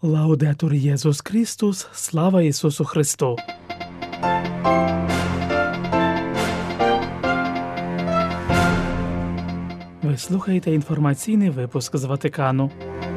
Лаудетур Єсус Христос, слава Ісусу Христу! Ви слухаєте інформаційний випуск з Ватикану.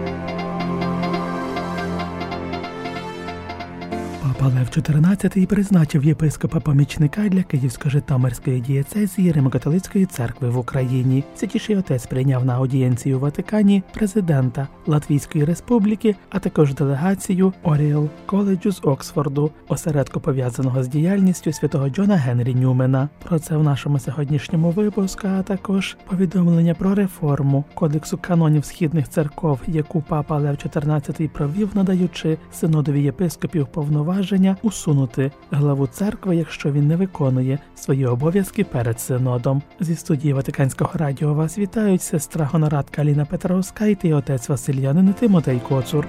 Папа Лев XIV призначив єпископа-помічника для Київсько-Житомирської дієцезії Римо-католицької церкви в Україні. Святіший Отець прийняв на аудієнцію у Ватикані президента Латвійської Республіки, а також делегацію Оріел коледжу з Оксфорду, осередку пов'язаного з діяльністю святого Джона Генрі Ньюмена. Про це в нашому сьогоднішньому випуску, а також повідомлення про реформу Кодексу канонів східних церков, яку Папа Лев XIV провів, надаючи синодові єпископів повноваження усунути главу церкви, якщо він не виконує свої обов'язки перед синодом. Зі студії Ватиканського радіо вас вітають сестра гоноратка Аліна Петровська і отець Васильянин Тимотей Коцур.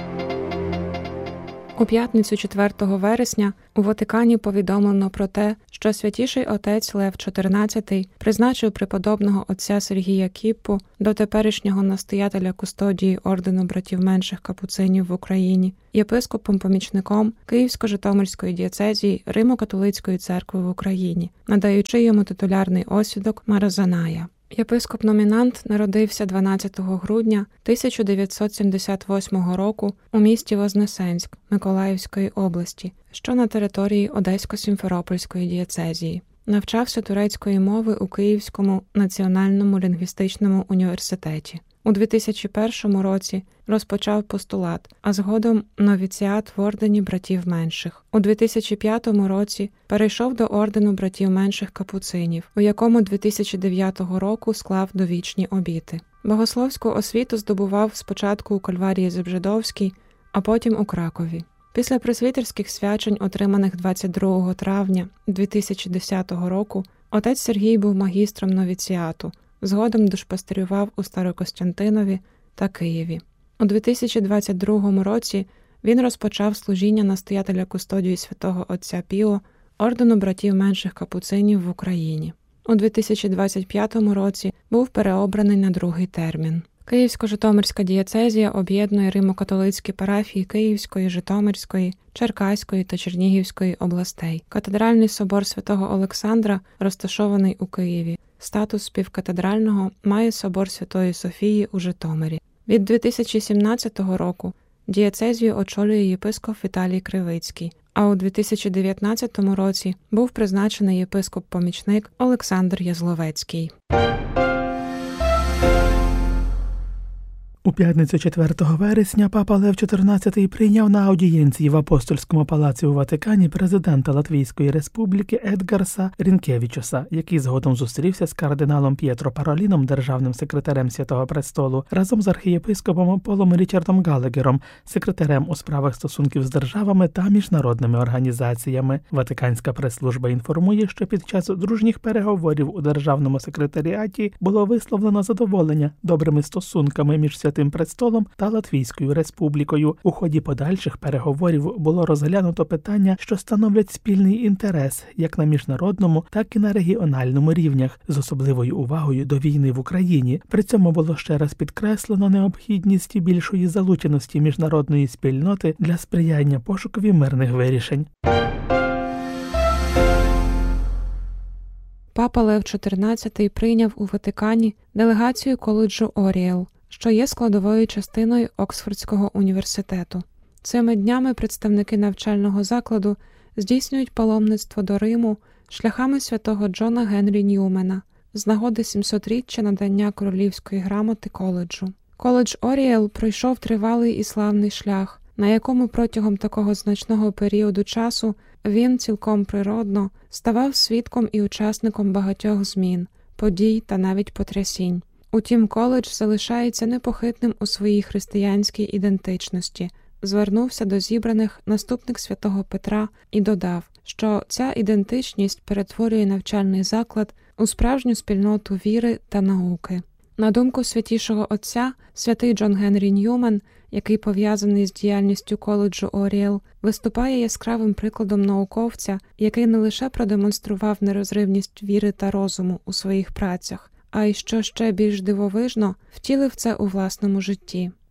У п'ятницю 4 вересня у Ватикані повідомлено про те, що Святіший Отець Лев XIV призначив преподобного отця Сергія Кіппу до теперішнього настоятеля кустодії Ордену братів менших капуцинів в Україні, єпископом-помічником Київсько-Житомирської дієцезії Римо-католицької церкви в Україні, надаючи йому титулярний освідок Маразаная. Єпископ-номінант народився 12 грудня 1978 року у місті Вознесенськ Миколаївської області, що на території Одесько-Сімферопольської дієцезії. Навчався турецької мови у Київському національному лінгвістичному університеті. У 2001 році розпочав постулат, а згодом новіціат в Ордені братів менших. У 2005 році перейшов до Ордену братів менших капуцинів, у якому 2009 року склав довічні обіти. Богословську освіту здобував спочатку у Кольварії Зебжедовській, а потім у Кракові. Після пресвітерських свячень, отриманих 22 травня 2010 року, отець Сергій був магістром новіціату, згодом душпастерював у Старокостянтинові та Києві. У 2022 році він розпочав служіння настоятеля кустодії святого отця Піо Ордену братів менших капуцинів в Україні. У 2025 році був переобраний на другий термін. Київсько-Житомирська дієцезія об'єднує римо-католицькі парафії Київської, Житомирської, Черкаської та Чернігівської областей. Катедральний собор святого Олександра розташований у Києві. Статус співкатедрального має собор Святої Софії у Житомирі. Від 2017 року дієцезію очолює єпископ Віталій Кривицький, а у 2019 році був призначений єпископ-помічник Олександр Язловецький. У п'ятницю 4 вересня Папа Лев XIV прийняв на аудієнції в Апостольському палаці у Ватикані президента Латвійської Республіки Едгарса Рінкевічуса, який згодом зустрівся з кардиналом П'єтро Пароліном, державним секретарем Святого Престолу, разом з архієпископом Полом Річардом Галагером, секретарем у справах стосунків з державами та міжнародними організаціями. Ватиканська прес-служба інформує, що під час дружніх переговорів у державному секретаріаті було висловлено задоволення добрими стосунками між Святим Престолом та Латвійською Республікою. У ході подальших переговорів було розглянуто питання, що становлять спільний інтерес як на міжнародному, так і на регіональному рівнях, з особливою увагою до війни в Україні. При цьому було ще раз підкреслено необхідність більшої залученості міжнародної спільноти для сприяння пошукові мирних вирішень. Папа Лев XIV прийняв у Ватикані делегацію коледжу Оріел, що є складовою частиною Оксфордського університету. Цими днями представники навчального закладу здійснюють паломництво до Риму шляхами святого Джона Генрі Ньюмена з нагоди 700-річчя надання королівської грамоти коледжу. Коледж Оріел пройшов тривалий і славний шлях, на якому протягом такого значного періоду часу він цілком природно ставав свідком і учасником багатьох змін, подій та навіть потрясінь. Утім, коледж залишається непохитним у своїй християнській ідентичності, звернувся до зібраних наступник святого Петра і додав, що ця ідентичність перетворює навчальний заклад у справжню спільноту віри та науки. На думку святішого отця, святий Джон Генрі Ньюмен, який пов'язаний з діяльністю коледжу Оріел, виступає яскравим прикладом науковця, який не лише продемонстрував нерозривність віри та розуму у своїх працях, а й, що ще більш дивовижно, втілив це у власному житті.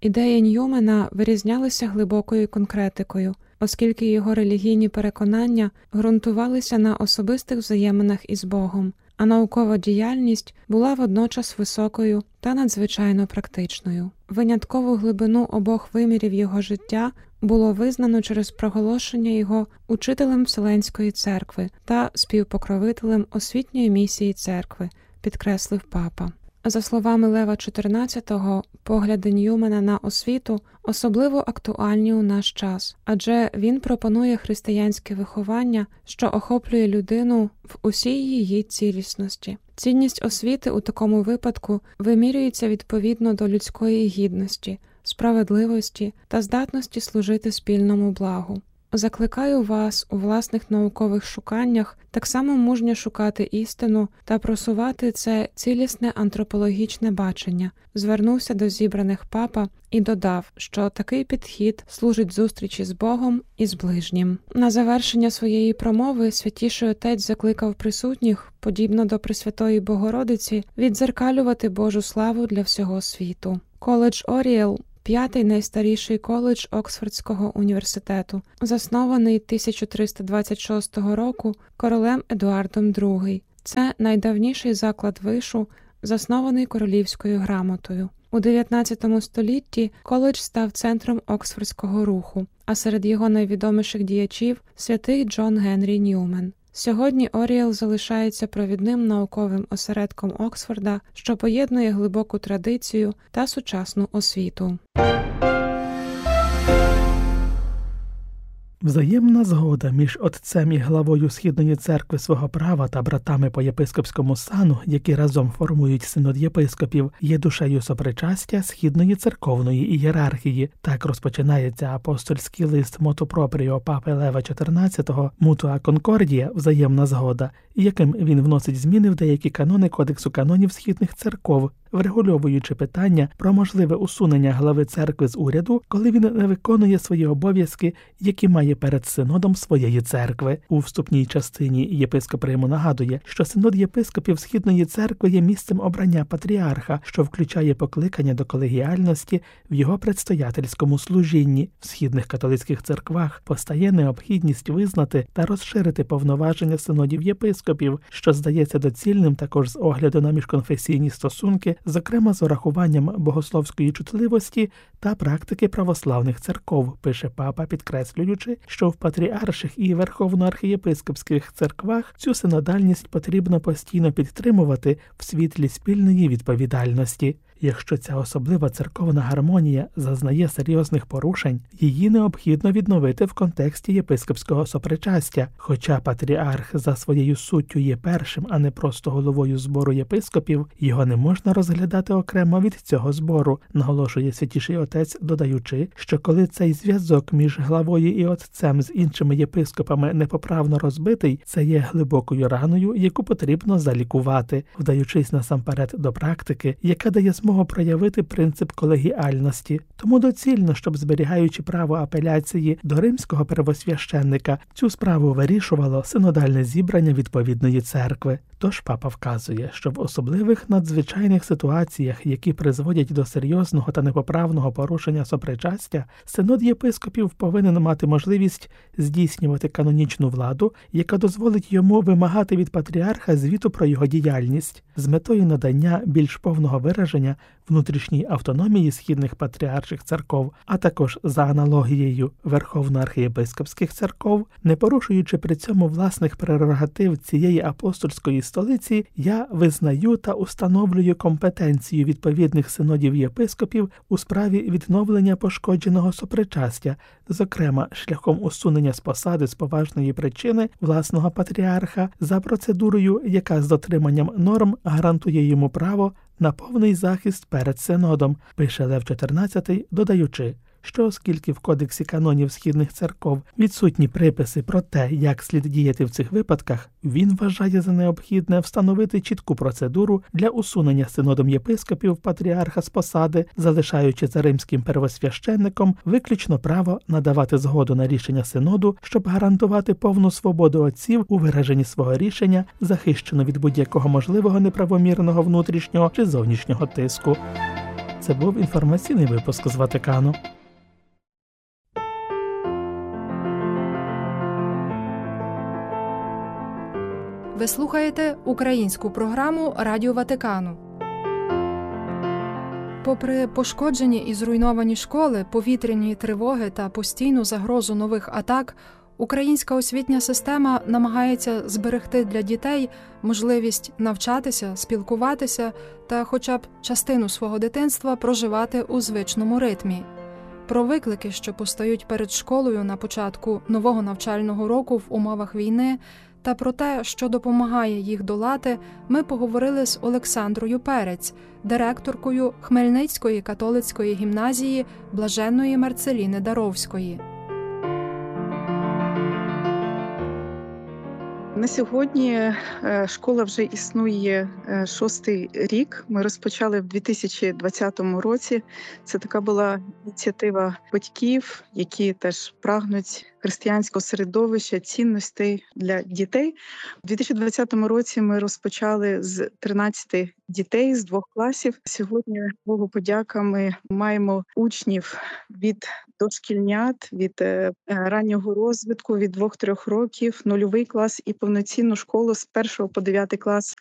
Ідеї Ньюмена вирізнялися глибокою конкретикою, оскільки його релігійні переконання ґрунтувалися на особистих взаєминах із Богом, а наукова діяльність була водночас високою та надзвичайно практичною. Виняткову глибину обох вимірів його життя було визнано через проголошення його учителем Вселенської церкви та співпокровителем освітньої місії церкви, підкреслив папа. За словами Лева XIV, погляди Ньюмена на освіту особливо актуальні у наш час, адже він пропонує християнське виховання, що охоплює людину в усій її цілісності. Цінність освіти у такому випадку вимірюється відповідно до людської гідності, справедливості та здатності служити спільному благу. Закликаю вас у власних наукових шуканнях так само мужньо шукати істину та просувати це цілісне антропологічне бачення, звернувся до зібраних папа і додав, що такий підхід служить зустрічі з Богом і з ближнім. На завершення своєї промови Святіший Отець закликав присутніх, подібно до Пресвятої Богородиці, віддзеркалювати Божу славу для всього світу. Коледж Оріел – п'ятий найстаріший коледж Оксфордського університету, заснований 1326 року королем Едуардом II. Це найдавніший заклад вишу, заснований королівською грамотою. У 19 столітті коледж став центром Оксфордського руху, а серед його найвідоміших діячів – святий Джон Генрі Ньюмен. Сьогодні Оріел залишається провідним науковим осередком Оксфорда, що поєднує глибоку традицію та сучасну освіту. Взаємна згода між отцем і главою Східної церкви свого права та братами по єпископському сану, які разом формують синод єпископів, є душею сопричастя Східної церковної ієрархії. Так розпочинається апостольський лист моту пропріо папи Лева XIV «Mutua Concordia» – взаємна згода, яким він вносить зміни в деякі канони Кодексу канонів східних церков, врегульовуючи питання про можливе усунення глави церкви з уряду, коли він не виконує свої обов'язки, які має перед синодом своєї церкви. У вступній частині єпископ Риму нагадує, що синод єпископів Східної церкви є місцем обрання патріарха, що включає покликання до колегіальності в його предстоятельському служінні. В східних католицьких церквах постає необхідність визнати та розширити повноваження синодів єпископів, що здається доцільним також з огляду на міжконфесійні стосунки, зокрема з урахуванням богословської чутливості та практики православних церков, пише папа, підкреслюючи, що в патріарших і верховноархієпископських церквах цю синодальність потрібно постійно підтримувати в світлі спільної відповідальності. Якщо ця особлива церковна гармонія зазнає серйозних порушень, її необхідно відновити в контексті єпископського сопричастя. Хоча патріарх за своєю суттю є першим, а не просто головою збору єпископів, його не можна розглядати окремо від цього збору, наголошує Святіший Отець, додаючи, що коли цей зв'язок між главою і отцем з іншими єпископами непоправно розбитий, це є глибокою раною, яку потрібно залікувати, вдаючись насамперед до практики, яка дає змогу проявити принцип колегіальності. Тому доцільно, щоб, зберігаючи право апеляції до римського первосвященника, цю справу вирішувало синодальне зібрання відповідної церкви. Тож папа вказує, що в особливих надзвичайних ситуаціях, які призводять до серйозного та непоправного порушення сопричастя, синод єпископів повинен мати можливість здійснювати канонічну владу, яка дозволить йому вимагати від патріарха звіту про його діяльність, з метою надання більш повного вираження внутрішній автономії східних патріарших церков, а також за аналогією верховноархієпископських церков, не порушуючи при цьому власних прерогатив цієї апостольської столиці, я визнаю та установлюю компетенцію відповідних синодів єпископів у справі відновлення пошкодженого сопричастя, зокрема шляхом усунення з посади з поважної причини власного патріарха за процедурою, яка з дотриманням норм гарантує йому право на повний захист перед синодом, пише Лев XIV, додаючи, що оскільки в Кодексі канонів східних церков відсутні приписи про те, як слід діяти в цих випадках, він вважає за необхідне встановити чітку процедуру для усунення синодом єпископів патріарха з посади, залишаючи за римським первосвященником виключно право надавати згоду на рішення синоду, щоб гарантувати повну свободу отців у вираженні свого рішення, захищено від будь-якого можливого неправомірного внутрішнього чи зовнішнього тиску. Це був інформаційний випуск з Ватикану. Ви слухаєте українську програму Радіо Ватикану. Попри пошкоджені і зруйновані школи, повітряні тривоги та постійну загрозу нових атак, українська освітня система намагається зберегти для дітей можливість навчатися, спілкуватися та хоча б частину свого дитинства проживати у звичному ритмі. Про виклики, що постають перед школою на початку нового навчального року в умовах війни, та про те, що допомагає їх долати, ми поговорили з Олександрою Перець, директоркою Хмельницької католицької гімназії Блаженної Марцеліни Даровської. На сьогодні школа вже існує 6-й рік. Ми розпочали в 2020 році. Це така була ініціатива батьків, які теж прагнуть християнського середовища, цінностей для дітей. У 2020 році ми розпочали з 13 дітей з 2 класів. Сьогодні, Богу подяка, ми маємо учнів від дошкільнят, від раннього розвитку, від 2-3 років, 0-й клас і повноцінну школу з 1 по 9 клас,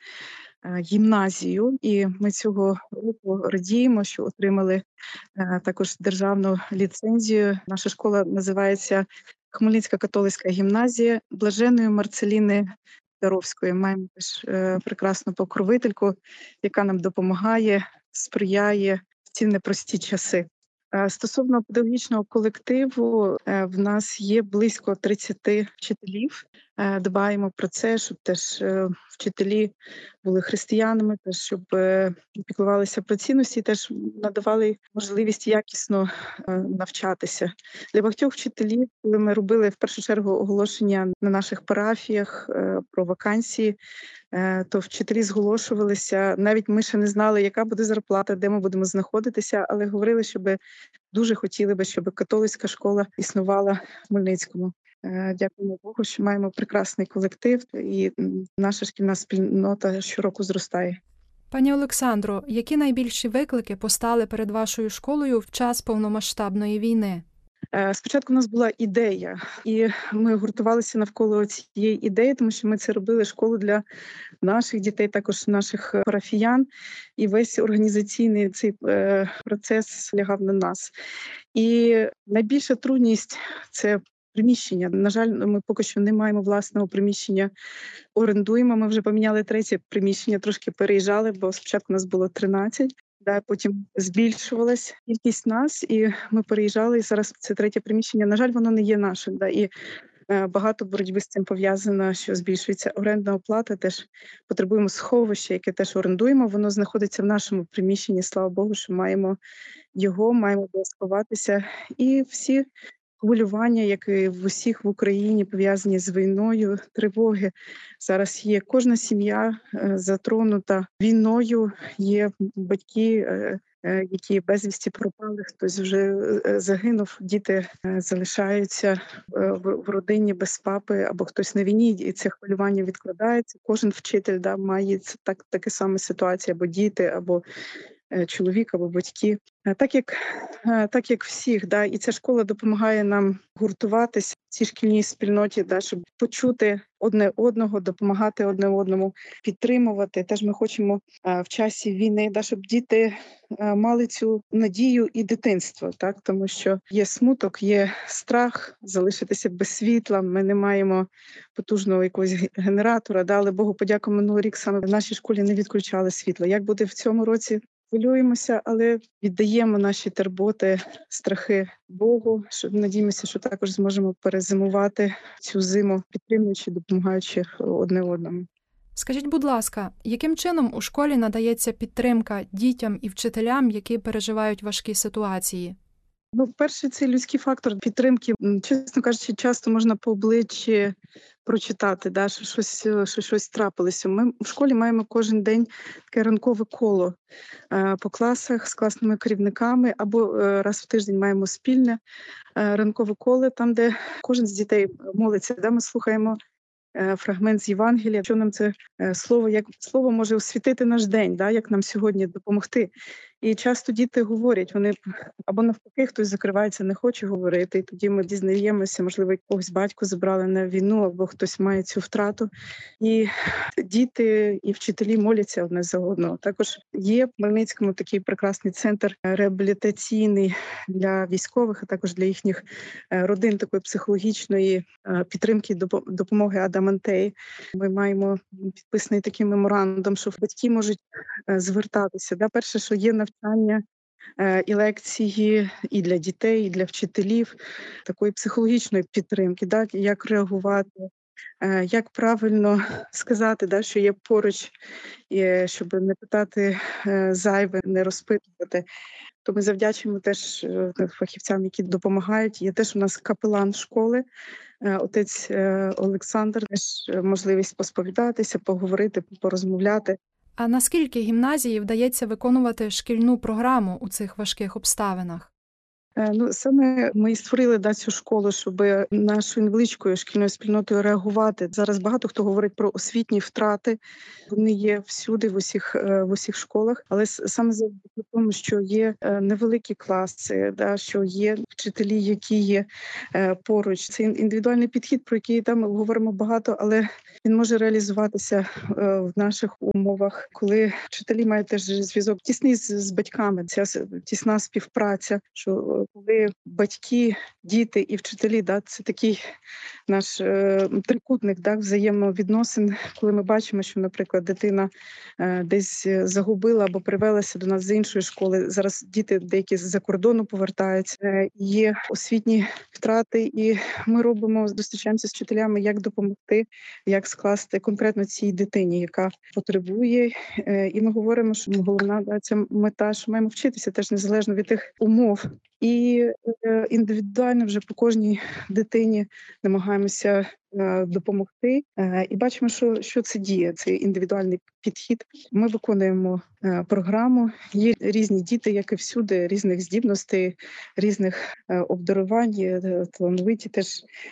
гімназію. І ми цього року радіємо, що отримали також державну ліцензію. Наша школа називається Хмельницька католицька гімназія Блаженної Марцеліни Даровської. Маємо теж прекрасну покровительку, яка нам допомагає, сприяє в ці непрості часи. Стосовно педагогічного колективу, в нас є близько 30 вчителів. Дбаємо про це, щоб теж вчителі були християнами, теж щоб піклувалися про цінності, теж надавали можливість якісно навчатися. Для багатьох вчителів, коли ми робили в першу чергу оголошення на наших парафіях про вакансії, то вчителі зголошувалися. Навіть ми ще не знали, яка буде зарплата, де ми будемо знаходитися, але говорили, щоб дуже хотіли би, щоб католицька школа існувала в Хмельницькому. Дякуємо Богу, що маємо прекрасний колектив, і наша шкільна спільнота щороку зростає. Пані Олександро, які найбільші виклики постали перед вашою школою в час повномасштабної війни? Спочатку у нас була ідея, і ми гуртувалися навколо цієї ідеї, тому що ми це робили школу для наших дітей, також наших парафіян, і весь організаційний цей процес лягав на нас. І найбільша трудність – це приміщення. На жаль, ми поки що не маємо власного приміщення, орендуємо. Ми вже поміняли 3-е приміщення, трошки переїжджали, бо спочатку у нас було 13. Потім збільшувалась кількість нас, і ми переїжджали, і зараз це 3-е приміщення. На жаль, воно не є нашим. І багато боротьби з цим пов'язано, що збільшується орендна оплата, теж потребуємо сховища, яке теж орендуємо. Воно знаходиться в нашому приміщенні, слава Богу, що маємо його, маємо де сховатися. І всі хвилювання, як і в усіх в Україні, пов'язані з війною, тривоги. Зараз є кожна сім'я затронута війною, є батьки, які безвісті пропали, хтось вже загинув, діти залишаються в родині без папи, або хтось на війні, і це хвилювання відкладається. Кожен вчитель має таке саме ситуація, або діти, або чоловік, або батьки. Так як всіх, і ця школа допомагає нам гуртуватися в цій шкільній спільноті, щоб почути одне одного, допомагати одне одному, підтримувати. Теж ми хочемо в часі війни, щоб діти мали цю надію і дитинство, тому що є смуток, є страх залишитися без світла. Ми не маємо потужного якогось генератора, але Богу подяку, минулий рік саме в нашій школі не відключали світло. Як буде в цьому році? Хвилюємося, але віддаємо наші турботи, страхи Богу, що надіємося, що також зможемо перезимувати цю зиму, підтримуючи, допомагаючи одне одному. Скажіть, будь ласка, яким чином у школі надається підтримка дітям і вчителям, які переживають важкі ситуації? Перший – це людський фактор підтримки. Чесно кажучи, часто можна по обличчі прочитати, що щось трапилося. Ми в школі маємо кожен день таке ранкове коло по класах з класними керівниками, або раз в тиждень маємо спільне ранкове коло, там, де кожен з дітей молиться. Ми слухаємо фрагмент з Євангелія, що нам це слово, як слово може освітити наш день, як нам сьогодні допомогти. І часто діти говорять, вони або навпаки, хтось закривається, не хоче говорити. І тоді ми дізнаємося, можливо, якогось батька забрали на війну, або хтось має цю втрату. І діти і вчителі моляться одне за одного. Також є в Хмельницькому такий прекрасний центр реабілітаційний для військових, а також для їхніх родин, такої психологічної підтримки, допомоги Адамантеї. Ми маємо підписаний такий меморандум, що батьки можуть звертатися. Перше, що є навчання і лекції і для дітей, і для вчителів, такої психологічної підтримки, як реагувати, як правильно сказати, що є поруч, щоб не питати зайве, не розпитувати. То ми завдячуємо теж фахівцям, які допомагають. Є теж у нас капелан школи, отець Олександр, теж можливість посповідатися, поговорити, порозмовляти. А наскільки гімназії вдається виконувати шкільну програму у цих важких обставинах? Саме ми і створили цю школу, щоб нашою невеличкою шкільною спільнотою реагувати. Зараз багато хто говорить про освітні втрати. Вони є всюди, в усіх школах. Але саме завдяки тому, що є невеликі класи, що є вчителі, які є поруч. Це індивідуальний підхід, про який там ми говоримо багато, але він може реалізуватися в наших умовах, коли вчителі мають теж зв'язок тісний з батьками. Ця тісна співпраця, що коли батьки, діти і вчителі, це такий наш трикутник взаємовідносин, коли ми бачимо, що, наприклад, дитина десь загубила або привелася до нас з іншої школи. Зараз діти деякі з-за кордону повертаються, є освітні втрати, і ми зустрічаємося з вчителями, як допомогти, як скласти конкретно цій дитині, яка потребує. І ми говоримо, що головна ця мета, що маємо вчитися теж незалежно від тих умов. І індивідуально вже по кожній дитині намагаємося допомогти. І бачимо, що це діє, цей індивідуальний підхід. Ми виконуємо програму. Є різні діти, як і всюди, різних здібностей, різних обдарувань, талановиті теж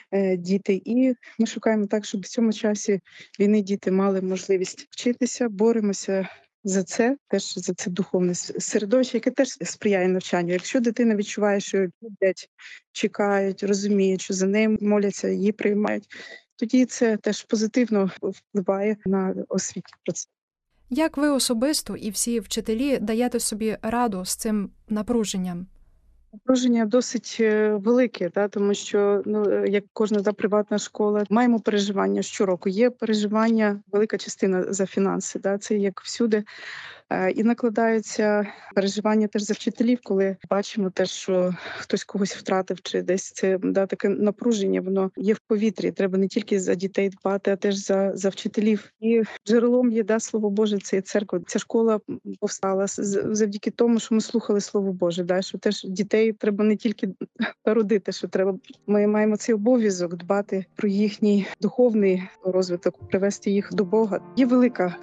діти. І ми шукаємо так, щоб в цьому часі війни діти мали можливість вчитися, боремося за це духовне середовище, яке теж сприяє навчанню. Якщо дитина відчуває, що люблять, чекають, розуміють, що за нею моляться, її приймають, тоді це теж позитивно впливає на освітній процес. Як ви особисто і всі вчителі даєте собі раду з цим напруженням? Напруження досить велике, тому що, як кожна приватна школа, маємо переживання щороку. Є переживання, велика частина за фінанси, це як всюди. І накладаються переживання теж за вчителів, коли бачимо те, що хтось когось втратив, чи десь це таке напруження, воно є в повітрі. Треба не тільки за дітей дбати, а теж за вчителів. І джерелом є Слово Боже, це є церква. Ця школа повстала завдяки тому, що ми слухали Слово Боже, що теж дітей треба не тільки родити, що треба. Ми маємо цей обов'язок дбати про їхній духовний розвиток, привести їх до Бога. Є велика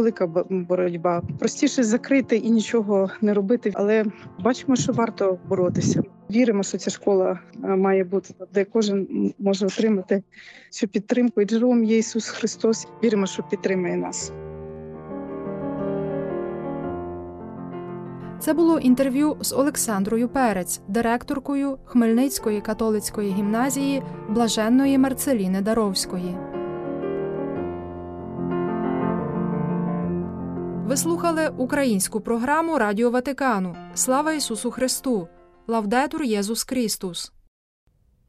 боротьба. Простіше закрити і нічого не робити, але бачимо, що варто боротися. Віримо, що ця школа має бути, де кожен може отримати цю підтримку. І джерелом є Ісус Христос. Віримо, що підтримує нас. Це було інтерв'ю з Олександрою Перець, директоркою Хмельницької католицької гімназії Блаженної Марцеліни Даровської. Ви слухали українську програму Радіо Ватикану. Слава Ісусу Христу! Лавдетур Єсус Христос!